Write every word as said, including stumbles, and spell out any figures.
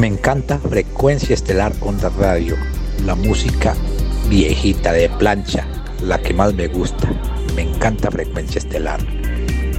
Me encanta Frecuencia Estelar Onda Radio, la música viejita de plancha, la que más me gusta. Me encanta Frecuencia Estelar.